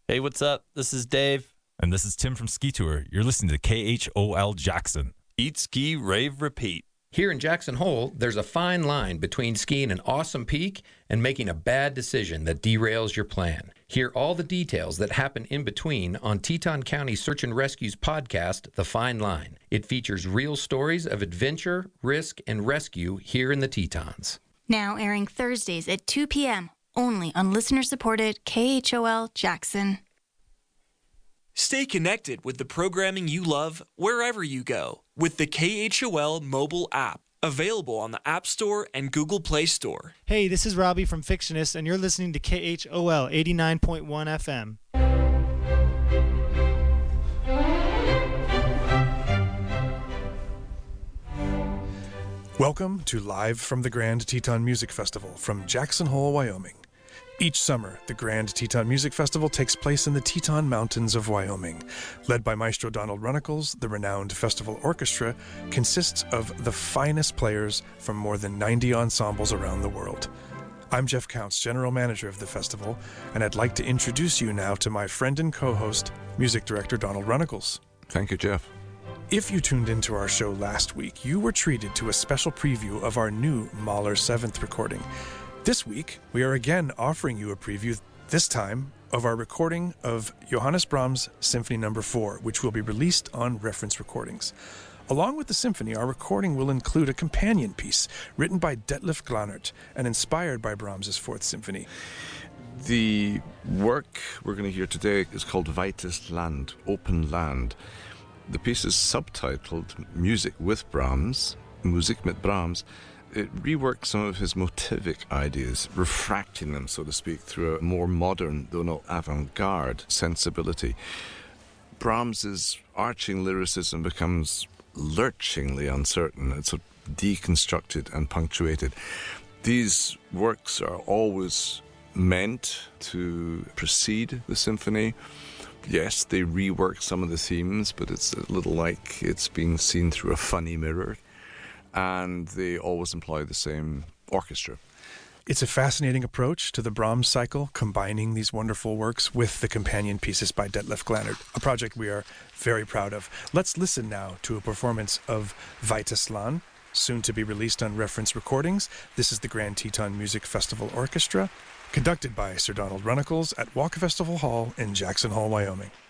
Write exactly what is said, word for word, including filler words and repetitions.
Hey, what's up? This is Dave. And this is Tim from Ski Tour. You're listening to K H O L Jackson. Eat, ski, rave, repeat. Here in Jackson Hole, there's a fine line between skiing an awesome peak and making a bad decision that derails your plan. Hear all the details that happen in between on Teton County Search and Rescue's podcast, The Fine Line. It features real stories of adventure, risk, and rescue here in the Tetons. Now airing Thursdays at two p.m. only on listener-supported K H O L Jackson. Stay connected with the programming you love wherever you go with the K H O L mobile app, available on the App Store and Google Play Store. Hey, this is Robbie from Fictionist, and you're listening to K H O L eighty-nine point one F M. Welcome to Live from the Grand Teton Music Festival from Jackson Hole, Wyoming. Each summer, the Grand Teton Music Festival takes place in the Teton Mountains of Wyoming. Led by Maestro Donald Runnicles, the renowned festival orchestra consists of the finest players from more than ninety ensembles around the world. I'm Jeff Counts, General Manager of the festival, and I'd like to introduce you now to my friend and co-host, Music Director Donald Runnicles. Thank you, Jeff. If you tuned into our show last week, you were treated to a special preview of our new Mahler seventh recording. This week, we are again offering you a preview, this time, of our recording of Johannes Brahms' Symphony Number four, which will be released on Reference Recordings. Along with the symphony, our recording will include a companion piece written by Detlef Glanert and inspired by Brahms' Fourth Symphony. The work we're going to hear today is called Weites Land, Open Land. The piece is subtitled Music with Brahms, Musik mit Brahms. It reworks some of his motivic ideas, refracting them, so to speak, through a more modern, though not avant-garde, sensibility. Brahms's arching lyricism becomes lurchingly uncertain. It's sort of deconstructed and punctuated. These works are always meant to precede the symphony. Yes, they rework some of the themes, but it's a little like it's being seen through a funny mirror. And they always employ the same orchestra. It's a fascinating approach to the Brahms cycle, combining these wonderful works with the companion pieces by Detlef Glanert, a project we are very proud of. Let's listen now to a performance of Weites Land, soon to be released on Reference Recordings. This is the Grand Teton Music Festival Orchestra, conducted by Sir Donald Runnicles at Walk Festival Hall in Jackson Hole, Wyoming.